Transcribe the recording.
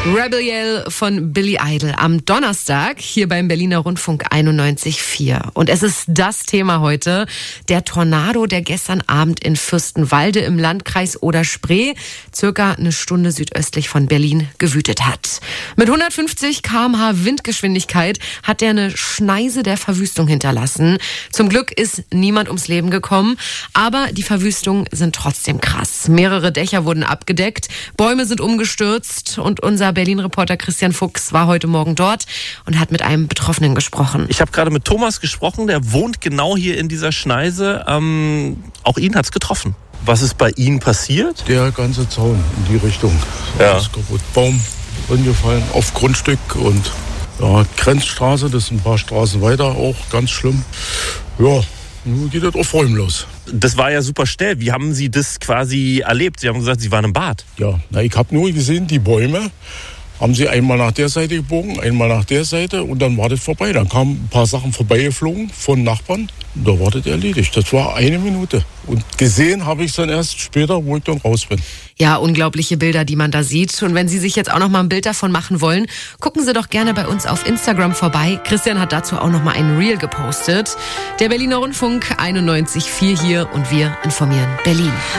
Rebel Yell von Billy Idol am Donnerstag hier beim Berliner Rundfunk 91,4. Und es ist das Thema heute, der Tornado, der gestern Abend in Fürstenwalde im Landkreis Oder-Spree, circa eine Stunde südöstlich von Berlin, gewütet hat. Mit 150 km/h Windgeschwindigkeit hat er eine Schneise der Verwüstung hinterlassen. Zum Glück ist niemand ums Leben gekommen, aber die Verwüstungen sind trotzdem krass. Mehrere Dächer wurden abgedeckt, Bäume sind umgestürzt und unser Berlin-Reporter Christian Fuchs war heute Morgen dort und hat mit einem Betroffenen gesprochen. Ich habe gerade mit Thomas gesprochen, der wohnt genau hier in dieser Schneise. Auch ihn hat's getroffen. Was ist bei Ihnen passiert? Der ganze Zaun in die Richtung. Ja. Alles kaputt. Baum umgefallen auf Grundstück und ja, Grenzstraße, das sind ein paar Straßen weiter, auch ganz schlimm. Ja, nun geht das auf Räumen los. Das war ja super schnell. Wie haben Sie das quasi erlebt? Sie haben gesagt, Sie waren im Bad. Ja, ich habe nur gesehen, die Bäume haben sie einmal nach der Seite gebogen, einmal nach der Seite und dann war das vorbei. Dann kamen ein paar Sachen vorbeigeflogen von Nachbarn und da war das erledigt. Das war 1 Minute. Und gesehen habe ich es dann erst später, wo ich dann raus bin. Ja, unglaubliche Bilder, die man da sieht. Und wenn Sie sich jetzt auch noch mal ein Bild davon machen wollen, gucken Sie doch gerne bei uns auf Instagram vorbei. Christian hat dazu auch noch mal ein Reel gepostet. Der Berliner Rundfunk 91,4 hier und wir informieren Berlin.